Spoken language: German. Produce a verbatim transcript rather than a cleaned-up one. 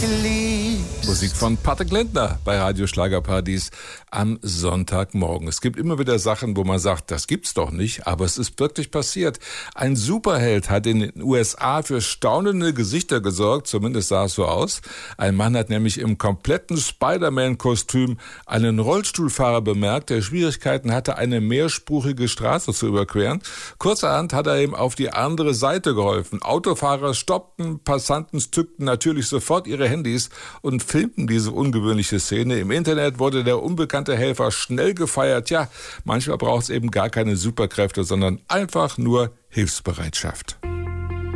geliebt. Musik von Patrick Lindner bei Radio Schlagerpartys am Sonntagmorgen. Es gibt immer wieder Sachen, wo man sagt, das gibt's doch nicht, aber es ist wirklich passiert. Ein Superheld hat in den U S A für staunende Gesichter gesorgt, zumindest sah es so aus. Ein Mann hat nämlich im kompletten Spider-Man-Kostüm einen Rollstuhlfahrer bemerkt, der Schwierigkeiten hatte, eine mehrspurige Straße zu überqueren. Kurzerhand hat er ihm auf die andere Seite geholfen. Autofahrer stoppten, Passanten zückten natürlich sofort ihre Handys und filmten diese ungewöhnliche Szene. Im Internet wurde der unbekannte Helfer schnell gefeiert. Ja, manchmal braucht es eben gar keine Superkräfte, sondern einfach nur Hilfsbereitschaft.